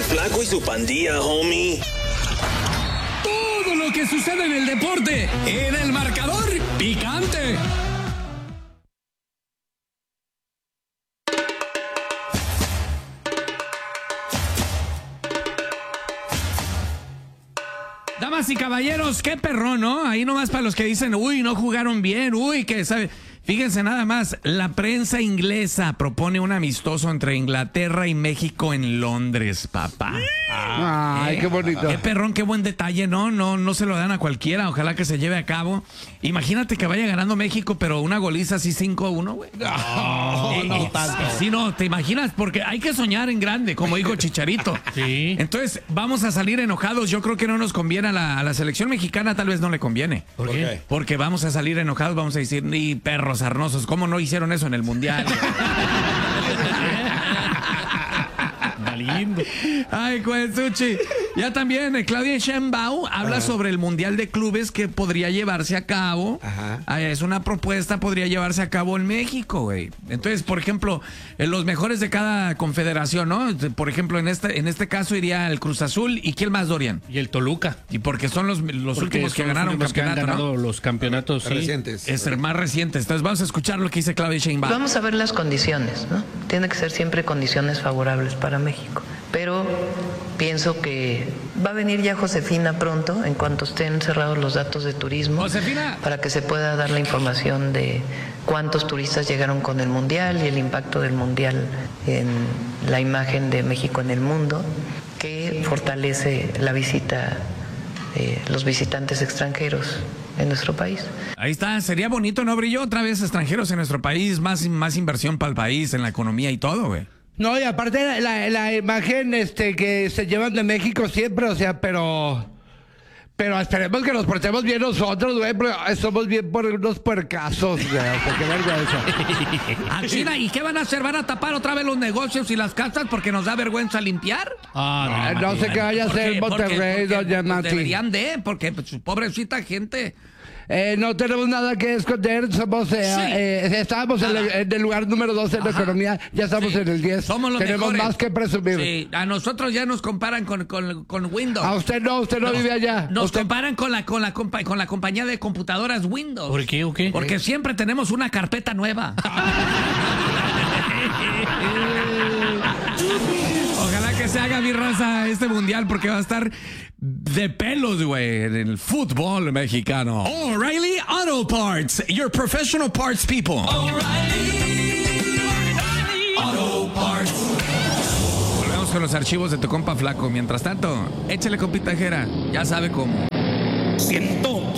Flaco y su pandilla, homie. Todo lo que sucede en el deporte, en el marcador picante. Damas y caballeros, qué perrón, ¿no? Ahí nomás para los que dicen, uy, no jugaron bien, uy, que sabe. Fíjense nada más, la prensa inglesa propone un amistoso entre Inglaterra y México en Londres, papá. Ay, qué bonito. Qué perrón, qué buen detalle, ¿no? No se lo dan a cualquiera, ojalá que se lleve a cabo. Imagínate que vaya ganando México, pero una goliza así 5-1, güey. No tanto. Sí, no, ¿te imaginas? Porque hay que soñar en grande, como dijo Chicharito. Sí. Entonces, vamos a salir enojados. Yo creo que no nos conviene a la selección mexicana, tal vez no le conviene. ¿Por qué? Porque vamos a salir enojados, vamos a decir, ni perros sarnosos, ¿cómo no hicieron eso en el Mundial? Lindo. Ay, Cuesuchi. Ya también Claudia Sheinbaum habla sobre el Mundial de Clubes que podría llevarse a cabo. Es una propuesta, podría llevarse a cabo en México, güey. Entonces, por ejemplo, los mejores de cada confederación, ¿no? Por ejemplo, en este caso iría el Cruz Azul. ¿Y quién más, Dorian? Y el Toluca. Y porque son los últimos que son ganaron los últimos que han campeonato, ganado ¿no? los campeonatos, sí. Recientes. Es el más reciente. Entonces, vamos a escuchar lo que dice Claudia Sheinbaum. Vamos a ver las condiciones, ¿no? Tiene que ser siempre condiciones favorables para México. Pero pienso que va a venir ya Josefina pronto, en cuanto estén cerrados los datos de turismo. Josefina. Para que se pueda dar la información de cuántos turistas llegaron con el Mundial y el impacto del Mundial en la imagen de México en el mundo, que fortalece la visita de los visitantes extranjeros en nuestro país. Ahí está, sería bonito, ¿no, Brillo? Otra vez extranjeros en nuestro país, más inversión para el país, en la economía y todo, güey. No, y aparte la imagen que se llevan de México siempre, o sea, pero esperemos que nos portemos bien nosotros, güey, porque somos bien por unos puercazos, güey, o sea, qué vergüenza. Ah, China, ¿y qué van a hacer? ¿Van a tapar otra vez los negocios y las casas porque nos da vergüenza limpiar? No sé qué vaya a hacer en Monterrey, doña Nati. Deberían porque pues, pobrecita gente. No tenemos nada que esconder, somos, estábamos en el lugar número 12 en la economía, ya estamos en el 10. Somos los tenemos mejores. más que presumir. Sí, a nosotros ya nos comparan con Windows. A usted no vive allá. Nos comparan con la compañía de computadoras Windows. ¿Por qué o qué? Porque siempre tenemos una carpeta nueva. Ojalá que se haga mi raza este mundial porque va a estar de pelos, güey, en el fútbol mexicano. O'Reilly Auto Parts, your professional parts people. O'Reilly Auto Parts. Volvemos con los archivos de tu compa Flaco. Mientras tanto, échale compita Jera, ya sabe cómo. Siento